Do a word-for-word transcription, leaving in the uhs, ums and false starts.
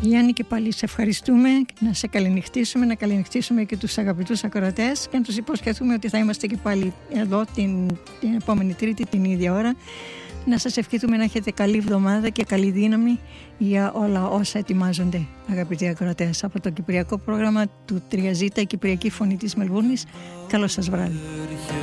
Γιάννη, και πάλι σε ευχαριστούμε, να σε καληνυχτήσουμε, να καληνυχτήσουμε και τους αγαπητούς ακροατές και να τους υποσχεθούμε ότι θα είμαστε και πάλι εδώ την, την επόμενη Τρίτη την ίδια ώρα. Να σας ευχηθούμε να έχετε καλή εβδομάδα και καλή δύναμη για όλα όσα ετοιμάζονται, αγαπητοί ακροατές, από το κυπριακό πρόγραμμα του τρία ζέτα, η Κυπριακή Φωνή της Μελβούρνης. Καλό σας βράδυ.